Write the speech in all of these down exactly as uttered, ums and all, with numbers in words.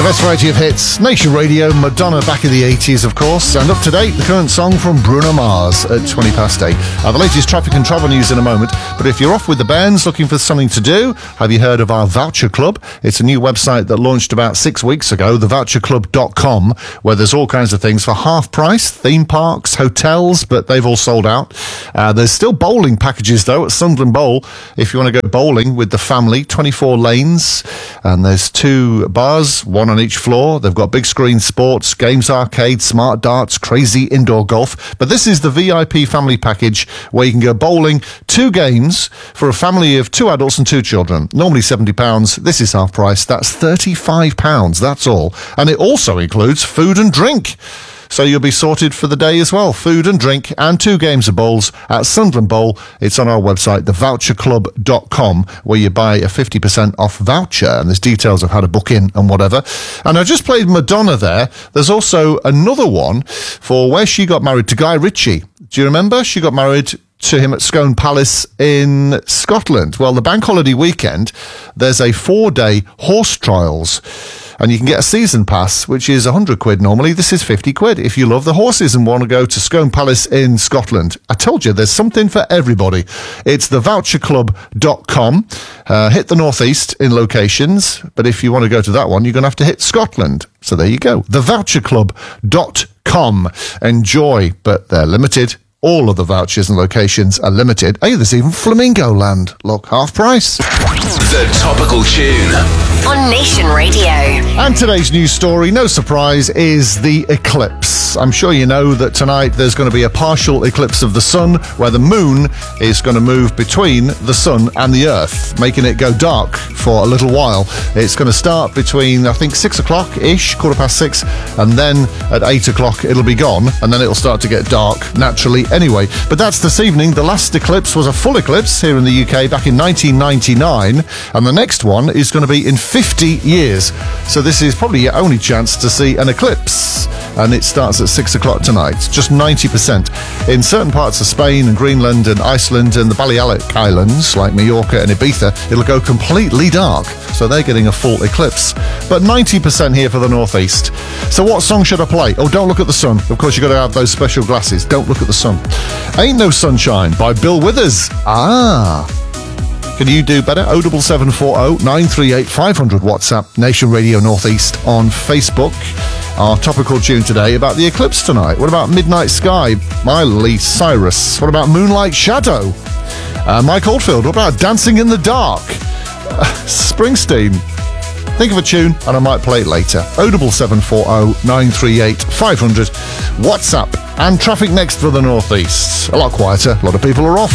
best variety of hits. Nation Radio, Madonna back in the eighties, of course. And up to date, the current song from Bruno Mars at twenty past eight. Uh, the latest traffic and travel news in a moment. But if you're off with the bands looking for something to do, have you heard of our Voucher Club? It's a new website that launched about six weeks ago, the voucher club dot com, where there's all kinds of things for half price, theme parks, hotels, but they've all sold out. Uh, there's still bowling packages, though, at Sunderland Bowl. If you want to go bowling with the family, twenty-four lanes. And there's two bars, one on each floor. They've got big screen sports, games arcade, smart darts, crazy indoor golf. But this is the V I P family package where you can go bowling, two games for a family of two adults and two children. Normally seventy pounds. This is half price. That's thirty-five pounds. That's all. And it also includes food and drink. So you'll be sorted for the day as well. Food and drink and two games of bowls at Sunderland Bowl. It's on our website, the voucher club dot com, where you buy a fifty percent off voucher. And there's details of how to book in and whatever. And I just played Madonna there. There's also another one for where she got married to Guy Ritchie. Do you remember? She got married to him at Scone Palace in Scotland. Well, the bank holiday weekend, there's a four-day horse trials. And you can get a season pass, which is one hundred quid normally. This is fifty quid if you love the horses and want to go to Scone Palace in Scotland. I told you, there's something for everybody. It's the voucher club dot com. Uh, hit the northeast in locations, but if you want to go to that one, you're going to have to hit Scotland. So there you go. the voucher club dot com. Enjoy, but they're limited. All of the vouchers and locations are limited. Hey, there's even Flamingo Land. Look, half price. The topical tune on Nation Radio. And today's news story, no surprise, is the eclipse. I'm sure you know that tonight there's going to be a partial eclipse of the sun where the moon is going to move between the sun and the earth, making it go dark for a little while. It's going to start between, I think, six o'clock-ish, quarter past six, and then at eight o'clock it'll be gone, and then it'll start to get dark naturally anyway. But that's this evening. The last eclipse was a full eclipse here in the U K back in nineteen ninety-nine, and the next one is going to be in fifty years. So this is probably your only chance to see an eclipse, and it starts at six o'clock tonight. Just ninety percent. In certain parts of Spain and Greenland and Iceland and the Balearic Islands, like Mallorca and Ibiza, it'll go completely dark. So they're getting a full eclipse. But ninety percent here for the northeast. So what song should I play? Oh, Don't Look at the Sun. Of course, you've got to have those special glasses. Don't Look at the Sun. Ain't No Sunshine by Bill Withers. Ah. Can you do better? oh seven seven four oh nine three eight five hundred WhatsApp, Nation Radio Northeast on Facebook. Our topical tune today about the eclipse tonight. What about Midnight Sky? Miley Cyrus. What about Moonlight Shadow? Uh, Mike Oldfield. What about Dancing in the Dark? Uh, Springsteen. Think of a tune and I might play it later. oh seven seven four oh nine three eight five hundred WhatsApp. And traffic next for the northeast. A lot quieter. A lot of people are off.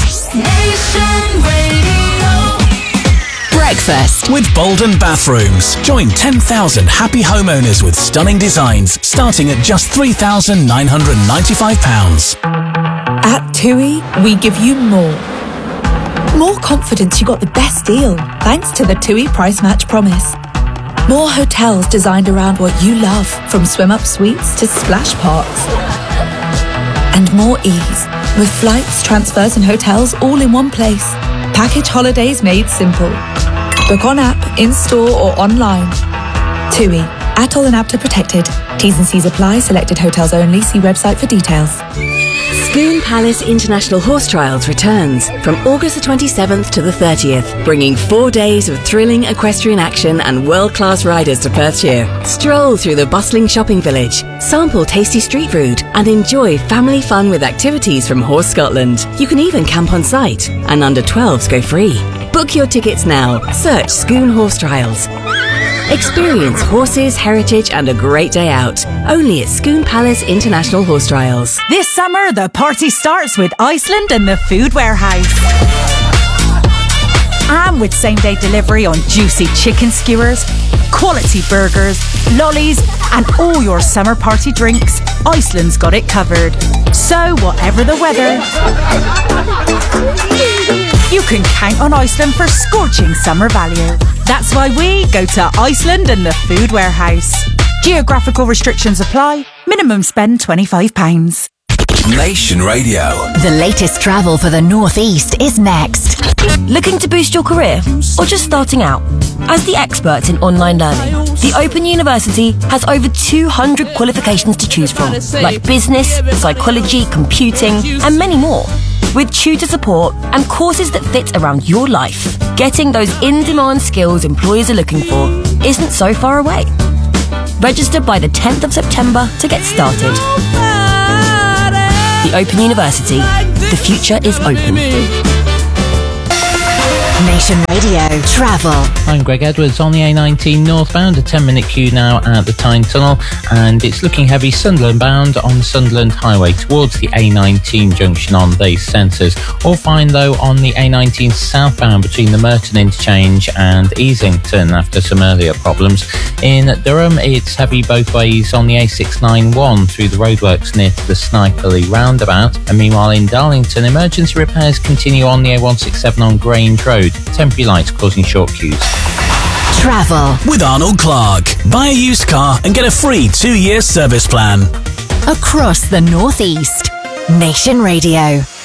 Nation Radio. Breakfast with Bolden Bathrooms. Join ten thousand happy homeowners with stunning designs starting at just three thousand nine hundred ninety-five pounds. At TUI, we give you more. More confidence you got the best deal thanks to the TUI Price Match Promise. More hotels designed around what you love, from swim-up suites to splash parks. And more ease, with flights, transfers and hotels all in one place. Package holidays made simple. Book on app, in-store or online. TUI. Atoll and APTA protected. T's and C's apply. Selected hotels only. See website for details. Scone Palace International Horse Trials returns from August the twenty-seventh to the thirtieth, bringing four days of thrilling equestrian action and world-class riders to Perthshire. Stroll through the bustling shopping village, sample tasty street food, and enjoy family fun with activities from Horse Scotland. You can even camp on site, and under twelves go free. Book your tickets now. Search Scone Horse Trials. Experience horses, heritage and a great day out. Only at Scone Palace International Horse Trials. This summer, the party starts with Iceland and the Food Warehouse. And with same-day delivery on juicy chicken skewers, quality burgers, lollies and all your summer party drinks, Iceland's got it covered. So, whatever the weather, you can count on Iceland for scorching summer value. That's why we go to Iceland and the Food Warehouse. Geographical restrictions apply. Minimum spend twenty-five pounds. Nation Radio. The latest travel for the Northeast is next. Looking to boost your career or just starting out? As the expert in online learning, the Open University has over two hundred qualifications to choose from, like business, psychology, computing, and many more. With tutor support and courses that fit around your life, getting those in-demand skills employers are looking for isn't so far away. Register by the tenth of September to get started. The Open University. The future is open. Nation Radio Travel. I'm Greg Edwards on the A nineteen northbound, a ten minute queue now at the Tyne Tunnel, and it's looking heavy Sunderland bound on the Sunderland Highway towards the A nineteen junction on these centres. All fine though on the A nineteen southbound between the Merton interchange and Easington after some earlier problems. In Durham it's heavy both ways on the A six ninety-one through the roadworks near to the Sniperley roundabout, and meanwhile in Darlington emergency repairs continue on the A one sixty-seven on Grange Road. Temporary lights causing short queues. Travel with Arnold Clark. Buy a used car and get a free two-year service plan. across the Northeast. Nation Radio.